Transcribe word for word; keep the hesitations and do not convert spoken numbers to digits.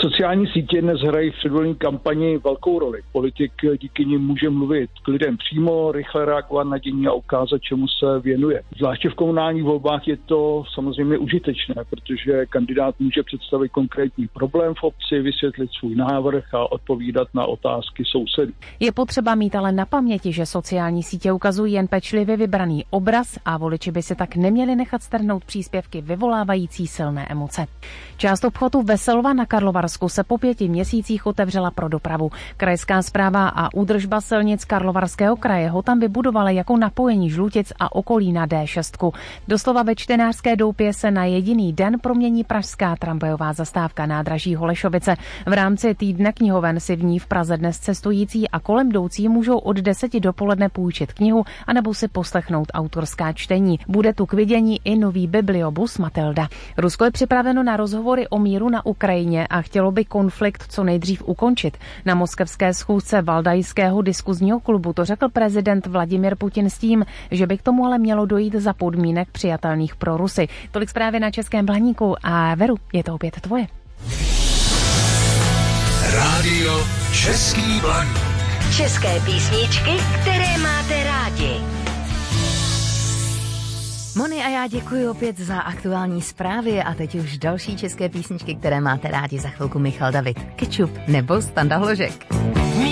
Sociální sítě dnes hrají v předvolební kampani velkou roli. Politik díky nim může mluvit k lidem přímo, rychle reagovat na dění a ukázat, čemu se věnuje. Zvláště v komunálních volbách je to samozřejmě užitečné, protože kandidát může představit konkrétní problém v obci, vysvětlit svůj návrh a odpovídat na otázky sousedů. Je potřeba mít ale na paměti, že sociální sítě ukazují jen pečlivě vybraný obraz a voliči by se tak neměli nechat strhnout příspěvky vyvolávající silné emoce. Část obchodu Veselova na Karlovarsku se po pěti měsících otevřela pro dopravu. Krajská správa a údržba silnic Karlovarského kraje ho tam vybudovala jako napojení Žlutic a okolí na D šest. Doslova ve Čtenářské doupě se na jediný den promění pražská tramvajová zastávka nádraží Holešovice. V rámci týdne knihoven si v ní v Praze dnes cestující a kolem jdoucí můžou od deseti dopoledne půjčit knihu anebo si poslechnout autorská čtení. Bude tu k vidění i nový bibliobus Matilda. Rusko je připraveno na rozhovory o míru na Ukrajině a chtělo by konflikt co nejdřív ukončit. Na moskevské schůzce Valdajského diskuzního klubu to řekl prezident Vladimir Putin s tím, že by k tomu ale mělo dojít za podmínek přijatelných pro Rusy. Tolik zprávy na Českém Blaníku a Veru, je to opět tvoje. Rádio Český Blaník. České písničky, které máte rádi. Moni a já děkuji opět za aktuální zprávy a teď už další české písničky, které máte rádi. Za chvilku Michal David, Kečup nebo Standa Hložek.